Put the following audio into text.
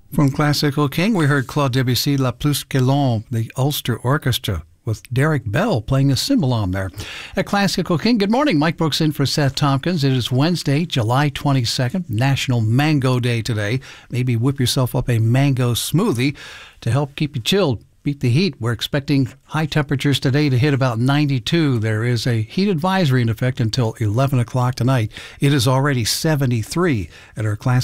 From Classical King, we heard Claude Debussy, La Plus que l'Ombre, the Ulster Orchestra, with Derek Bell playing a cymbalom there. At Classical King, good morning. Mike Brooks in for Seth Tompkins. It is Wednesday, July 22nd, National Mango Day today. Maybe whip yourself up a mango smoothie to help keep you chilled. Beat the heat. We're expecting high temperatures today to hit about 92. There is a heat advisory in effect until 11 o'clock tonight. It is already 73 at our Classical